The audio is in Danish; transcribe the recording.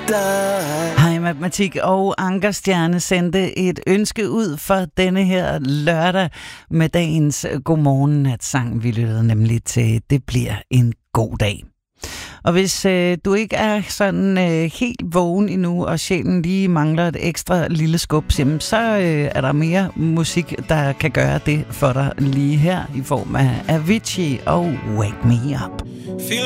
Hej Matematik og Ankerstjerne sendte et ønske ud for denne her lørdag med dagens godmorgen-natsang. Vi lyttede nemlig til Det bliver en god dag. Og hvis du ikke er sådan helt vågen endnu, og sjælen lige mangler et ekstra lille skub, så er der mere musik, der kan gøre det for dig lige her, i form af Avicii og Wake Me Up. Feel